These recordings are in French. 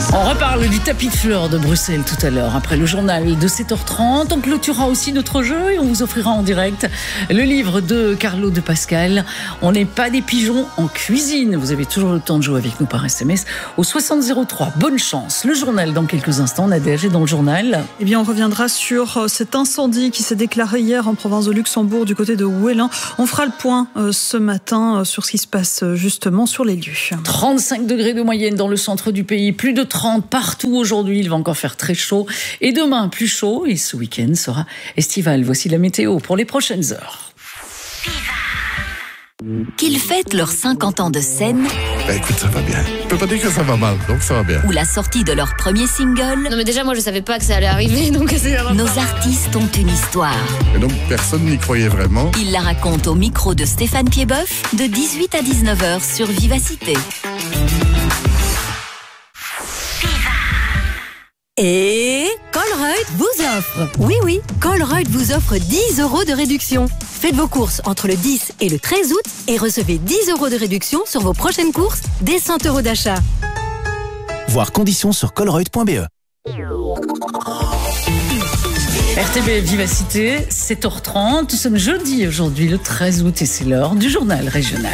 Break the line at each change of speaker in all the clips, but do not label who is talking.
On reparle du tapis de fleurs de Bruxelles tout à l'heure, après le journal de 7h30. On clôturera aussi notre jeu et on vous offrira en direct le livre de Carlo de Pascal. On n'est pas des pigeons en cuisine. Vous avez toujours le temps de jouer avec nous par SMS au 6003. Bonne chance. Le journal dans quelques instants. Nadège est dans le journal.
Eh bien, on reviendra sur cet incendie qui s'est déclaré hier en province de Luxembourg du côté de Ouélin. On fera le point ce matin sur ce qui se passe justement sur les lieux.
35 degrés de moyenne dans le centre du pays, plus de 30 partout aujourd'hui. Il va encore faire très chaud et demain plus chaud et ce week-end sera estival. Voici la météo pour les prochaines heures.
Qu'ils fêtent leurs 50 ans de scène.
Écoute, ça va bien. Je peux pas dire que ça va mal, donc ça va bien.
Ou la sortie de leur premier single.
Non mais déjà moi je savais pas que ça allait arriver, donc
nos artistes ont une histoire.
Et donc personne n'y croyait vraiment.
Ils la racontent au micro de Stéphane Piedboeuf de 18 à 19h sur Vivacité. Et Colruyt vous offre. Oui, Colruyt vous offre 10 € de réduction. Faites vos courses entre le 10 et le 13 août et recevez 10 € de réduction sur vos prochaines courses dès 100 € d'achat.
Voir conditions sur colruyt.be.
RTB Vivacité, 7h30. Nous sommes jeudi aujourd'hui, le 13 août, et c'est l'heure du journal régional.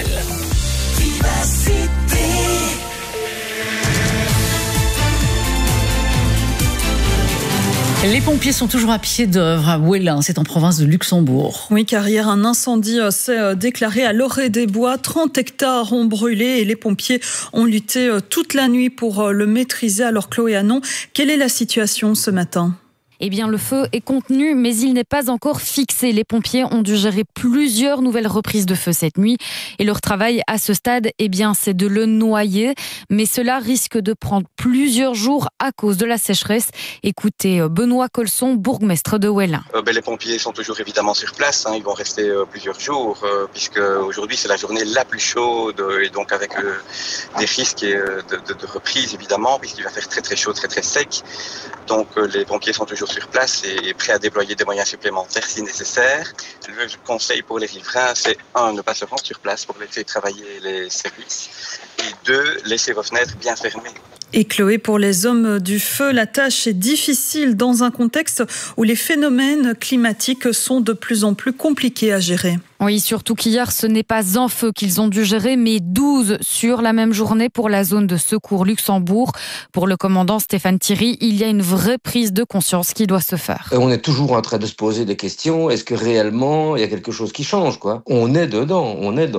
Les pompiers sont toujours à pied d'œuvre à Ouélin, c'est en province de Luxembourg.
Oui, car hier, un incendie s'est déclaré à l'Orée-des-Bois. 30 hectares ont brûlé et les pompiers ont lutté toute la nuit pour le maîtriser. Alors Chloé Anon, quelle est la situation ce matin ?
Eh bien, le feu est contenu, mais il n'est pas encore fixé. Les pompiers ont dû gérer plusieurs nouvelles reprises de feu cette nuit. Et leur travail à ce stade, eh bien, c'est de le noyer. Mais cela risque de prendre plusieurs jours à cause de la sécheresse. Écoutez Benoît Colson, bourgmestre de Ouélin.
Les pompiers sont toujours évidemment sur place. Ils vont rester plusieurs jours, puisque aujourd'hui c'est la journée la plus chaude. Et donc avec des risques de reprise évidemment, puisqu'il va faire très très chaud, très très sec. Donc les pompiers sont toujours sur place et prêts à déployer des moyens supplémentaires si nécessaire. Le conseil pour les riverains, c'est 1, ne pas se rendre sur place pour laisser travailler les services, et 2, laisser vos fenêtres bien fermées.
Et Chloé, pour les hommes du feu, la tâche est difficile dans un contexte où les phénomènes climatiques sont de plus en plus compliqués à gérer.
Oui, surtout qu'hier, ce n'est pas un feu qu'ils ont dû gérer, mais 12 sur la même journée pour la zone de secours Luxembourg. Pour le commandant Stéphane Thierry, il y a une vraie prise de conscience qui doit se faire.
On est toujours en train de se poser des questions. Est-ce que réellement, il y a quelque chose qui change, quoi ? On est dedans. On est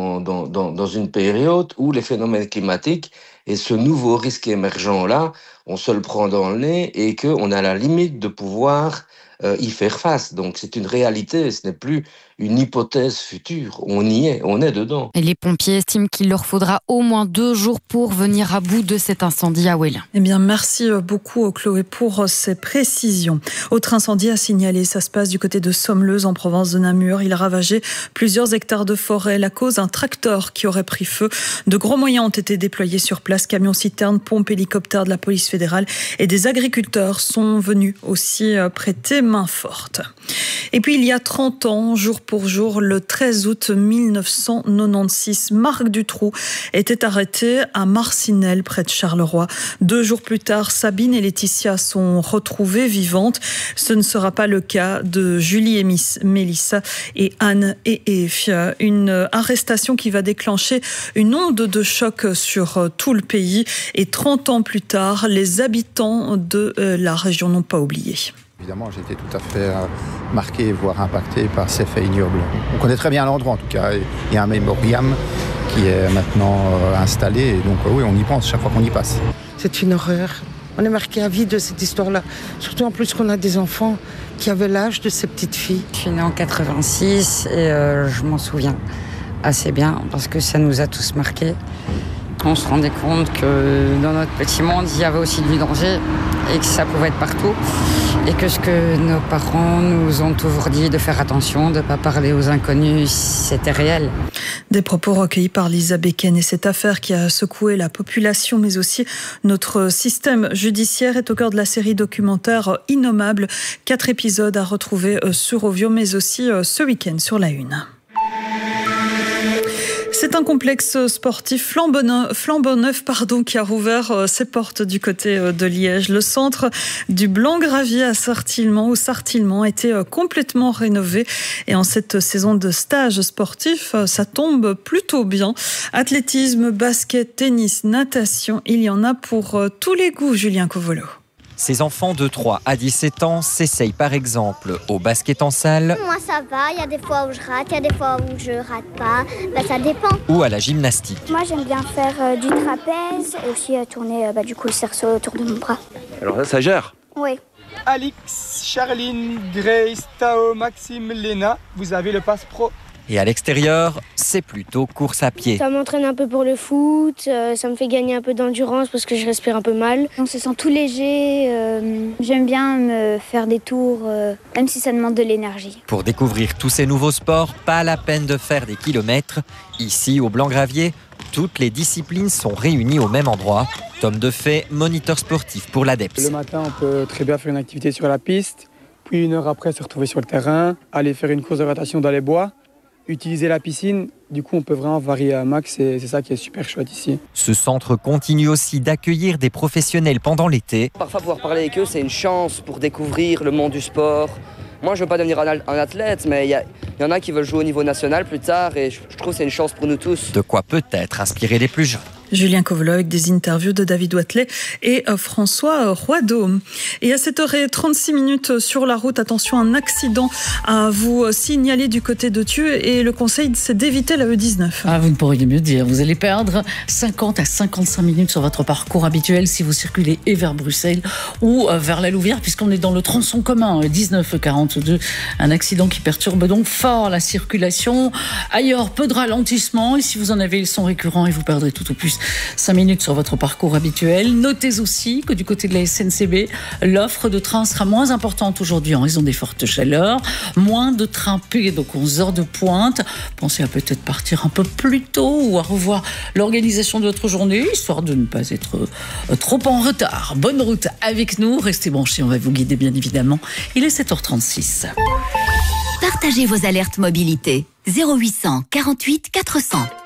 dans une période où les phénomènes climatiques et ce nouveau risque émergent-là, on se le prend dans le nez et qu'on a la limite de pouvoir y faire face. Donc c'est une réalité, ce n'est plus une hypothèse future. On y est, on est dedans.
Et les pompiers estiment qu'il leur faudra au moins 2 jours pour venir à bout de cet incendie à Ouélin.
Eh bien, merci beaucoup Chloé pour ces précisions. Autre incendie à signaler, ça se passe du côté de Sommeuse en province de Namur. Il a ravagé plusieurs hectares de forêt. La cause, un tracteur qui aurait pris feu. De gros moyens ont été déployés sur place. Camions, citernes, pompes, hélicoptères de la police fédérale et des agriculteurs sont venus aussi prêter main forte. Et puis il y a 30 ans, jour pour jour, le 13 août 1996, Marc Dutroux était arrêté à Marcinelle, près de Charleroi. 2 jours plus tard, Sabine et Laetitia sont retrouvées vivantes. Ce ne sera pas le cas de Julie et Mélissa et Anne et Eve. Une arrestation qui va déclencher une onde de choc sur tout le pays. Et 30 ans plus tard, les habitants de la région n'ont pas oublié.
Évidemment, j'ai été tout à fait marqué, voire impacté par ces faits ignobles. On connaît très bien l'endroit en tout cas. Il y a un mémoriam qui est maintenant installé. Et donc oui, on y pense chaque fois qu'on y passe.
C'est une horreur. On est marqué à vie de cette histoire-là. Surtout en plus qu'on a des enfants qui avaient l'âge de ces petites filles.
Je suis née en 86 et je m'en souviens assez bien parce que ça nous a tous marqués. On se rendait compte que dans notre petit monde, il y avait aussi du danger et que ça pouvait être partout. Et que ce que nos parents nous ont toujours dit de faire attention, de ne pas parler aux inconnus, c'était réel.
Des propos recueillis par Lisa Becken et cette affaire qui a secoué la population, mais aussi notre système judiciaire est au cœur de la série documentaire Innommable. 4 épisodes à retrouver sur Ovio, mais aussi ce week-end sur La Une. C'est un complexe sportif flambant neuf qui a rouvert ses portes du côté de Liège. Le centre du Blanc-Gravier à Sartillement a été complètement rénové. Et en cette saison de stage sportif, ça tombe plutôt bien. Athlétisme, basket, tennis, natation, il y en a pour tous les goûts, Julien Covolo.
Ces enfants de 3 à 17 ans s'essayent par exemple au basket en salle.
Moi ça va, il y a des fois où je rate, il y a des fois où je rate pas, ça dépend.
Ou à la gymnastique.
Moi j'aime bien faire du trapèze et aussi tourner le cerceau autour de mon bras.
Alors ça gère?
Oui.
Alix, Charline, Grace, Tao, Maxime, Léna, vous avez le passe pro.
Et à l'extérieur, c'est plutôt course à pied.
Ça m'entraîne un peu pour le foot, ça me fait gagner un peu d'endurance parce que je respire un peu mal.
On se sent tout léger, j'aime bien me faire des tours, même si ça demande de l'énergie.
Pour découvrir tous ces nouveaux sports, pas la peine de faire des kilomètres. Ici, au Blanc-Gravier, toutes les disciplines sont réunies au même endroit. Tom Defay, moniteur sportif pour l'ADEPS.
Le matin, on peut très bien faire une activité sur la piste, puis 1 heure après se retrouver sur le terrain, aller faire une course de rotation dans les bois. Utiliser la piscine, du coup on peut vraiment varier à max et c'est ça qui est super chouette ici.
Ce centre continue aussi d'accueillir des professionnels pendant l'été.
Parfois pouvoir parler avec eux c'est une chance pour découvrir le monde du sport. Moi je ne veux pas devenir un athlète mais il y en a qui veulent jouer au niveau national plus tard et je trouve que c'est une chance pour nous tous.
De quoi peut-être inspirer les plus jeunes.
Julien Covolo avec des interviews de David Wathelet et François Roideau. Et à 7h36 sur la route, attention, un accident à vous signaler du côté de Thieux et le conseil c'est d'éviter la E19.
Ah, vous ne pourriez mieux dire, vous allez perdre 50 à 55 minutes sur votre parcours habituel si vous circulez et vers Bruxelles ou vers la Louvière puisqu'on est dans le tronçon commun 1942. Un accident qui perturbe donc fort la circulation. Ailleurs, peu de ralentissement et si vous en avez, ils sont récurrents et vous perdrez tout au plus 5 minutes sur votre parcours habituel. Notez aussi que du côté de la SNCB, l'offre de trains sera moins importante aujourd'hui en raison des fortes chaleurs. Moins de trains P, donc 11 heures de pointe. Pensez à peut-être partir un peu plus tôt ou à revoir l'organisation de votre journée, histoire de ne pas être trop en retard. Bonne route avec nous. Restez branchés, on va vous guider bien évidemment. Il est 7h36.
Partagez vos alertes mobilité. 0800 48 400.